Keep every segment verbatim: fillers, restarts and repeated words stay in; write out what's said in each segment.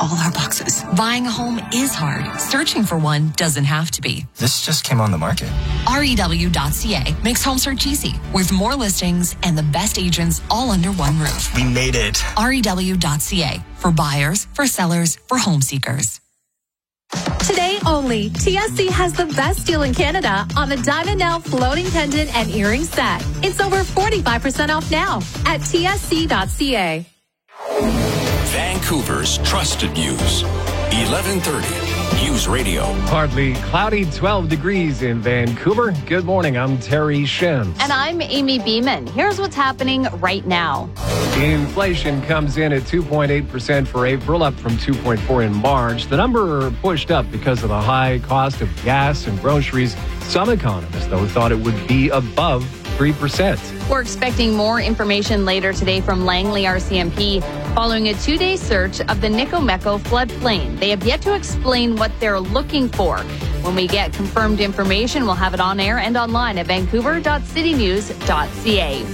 all our boxes. Buying a home is hard. Searching for one doesn't have to be. This just came on the market. R E W dot C A makes home search easy, with more listings and the best agents all under one roof. We made it. R E W dot C A, for buyers, for sellers, for home seekers. Today only, T S C has the best deal in Canada on the Diamond Now floating pendant and earring set. It's over forty-five percent off now at T S C dot C A. Vancouver's trusted news. eleven thirty News Radio. Partly cloudy, twelve degrees in Vancouver. Good morning, I'm Terry Shen. And I'm Amy Beeman. Here's what's happening right now. Inflation comes in at two point eight percent for April, up from two point four in March. The number pushed up because of the high cost of gas and groceries. Some economists, though, thought it would be above three percent. We're expecting more information later today from Langley R C M P following a two-day search of the Nikomeco floodplain. They have yet to explain what they're looking for. When we get confirmed information, we'll have it on air and online at vancouver dot city news dot c a.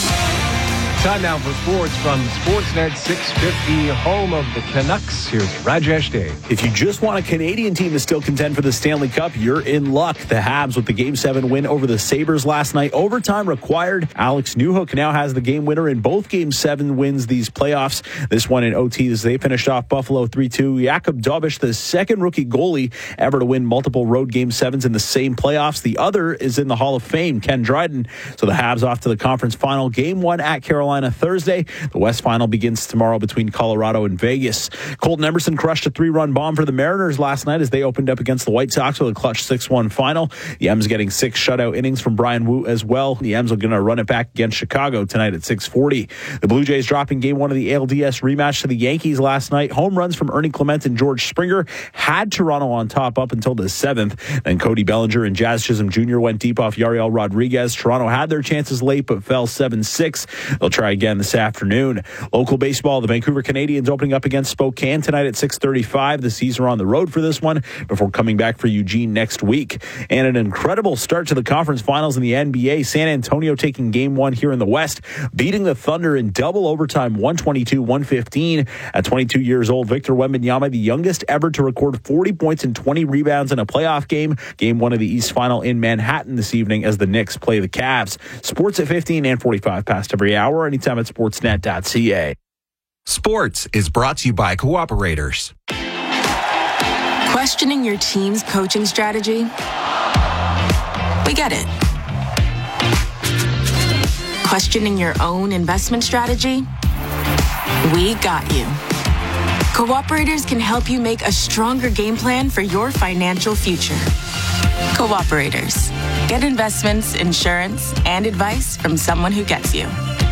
Time now for sports from Sportsnet six fifty, home of the Canucks. Here's Rajesh Day. If you just want a Canadian team to still contend for the Stanley Cup, you're in luck. The Habs with the Game seven win over the Sabres last night. Overtime required. Alex Newhook now has the game winner in both Game seven wins these playoffs. This one in O T as they finished off Buffalo three two. Jakub Dobeš, the second rookie goalie ever to win multiple road Game sevens in the same playoffs. The other is in the Hall of Fame, Ken Dryden. So the Habs off to the conference final. Game one at Carolina Thursday. The West Final begins tomorrow between Colorado and Vegas. Colton Emerson crushed a three-run bomb for the Mariners last night as they opened up against the White Sox with a clutch six one final. The M's getting six shutout innings from Brian Wu as well. The M's are going to run it back against Chicago tonight at six forty. The Blue Jays dropping game one of the A L D S rematch to the Yankees last night. Home runs from Ernie Clement and George Springer had Toronto on top up until the seventh. Then Cody Bellinger and Jazz Chisholm Junior went deep off Yariel Rodriguez. Toronto had their chances late but fell seven six. They'll try again this afternoon. Local baseball, the Vancouver Canadians opening up against Spokane tonight at six thirty-five. The Seas are on the road for this one before coming back for Eugene next week. And an incredible start to the conference finals in the N B A. San Antonio taking game one here in the West, beating the Thunder in double overtime, one twenty-two one fifteen. At twenty-two years old, Victor Wembanyama, the youngest ever to record forty points and twenty rebounds in a playoff game. Game one of the East Final in Manhattan this evening as the Knicks play the Cavs. Sports at fifteen and forty-five past every hour, anytime at sportsnet dot c a. Sports is brought to you by Cooperators. Questioning your team's coaching strategy? We get it. Questioning your own investment strategy? We got you. Cooperators can help you make a stronger game plan for your financial future. Cooperators. Get investments, insurance, and advice from someone who gets you.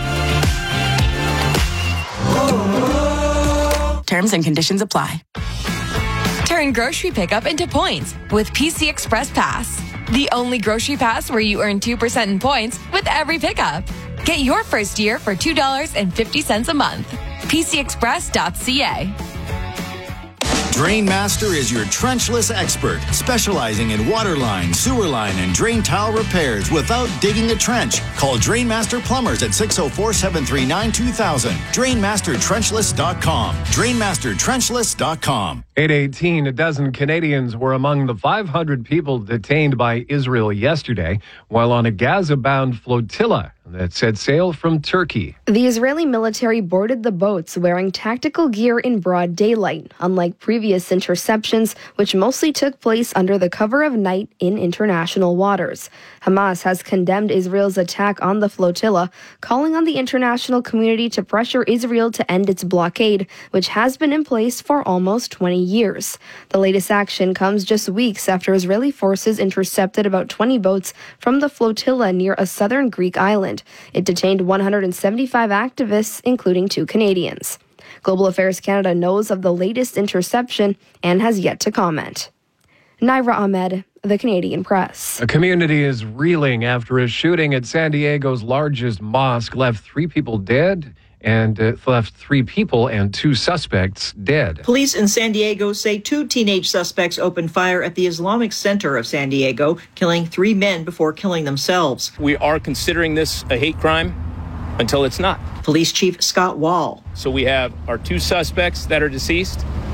Terms and conditions apply. Turn grocery pickup into points with P C Express Pass. The only grocery pass where you earn two percent in points with every pickup. Get your first year for two dollars and fifty cents a month. P C express dot c a. Drainmaster is your trenchless expert, specializing in water line, sewer line, and drain tile repairs without digging a trench. Call Drainmaster Plumbers at six oh four, seven three nine, two thousand. Drainmaster Trenchless dot com. Drainmaster Trenchless dot com. eight eighteen, a dozen Canadians were among the five hundred people detained by Israel yesterday while on a Gaza-bound flotilla that set sail from Turkey. The Israeli military boarded the boats wearing tactical gear in broad daylight, unlike previous interceptions, which mostly took place under the cover of night in international waters. Hamas has condemned Israel's attack on the flotilla, calling on the international community to pressure Israel to end its blockade, which has been in place for almost twenty years. The latest action comes just weeks after Israeli forces intercepted about twenty boats from the flotilla near a southern Greek island. It detained one hundred seventy-five activists, including two Canadians. Global Affairs Canada knows of the latest interception and has yet to comment. Naira Ahmed, The Canadian Press. A community is reeling after a shooting at San Diego's largest mosque left three people dead and uh, left three people and two suspects dead. Police in San Diego say two teenage suspects opened fire at the Islamic Center of San Diego, killing three men before killing themselves. We are considering this a hate crime until it's not. Police Chief Scott Wall. So we have our two suspects that are deceased.